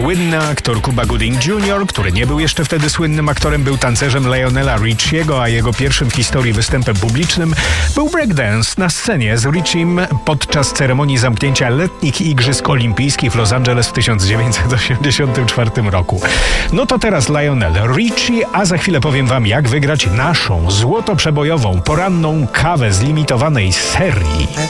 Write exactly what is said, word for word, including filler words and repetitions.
Słynny aktor Cuba Gooding junior, który nie był jeszcze wtedy słynnym aktorem, był tancerzem Lionela Richiego, a jego pierwszym w historii występem publicznym był breakdance na scenie z Richiem podczas ceremonii zamknięcia letnich Igrzysk Olimpijskich w Los Angeles w tysiąc dziewięćset osiemdziesiątym czwartym roku. No to teraz Lionel Richie, a za chwilę powiem wam, jak wygrać naszą złotoprzebojową poranną kawę z limitowanej serii.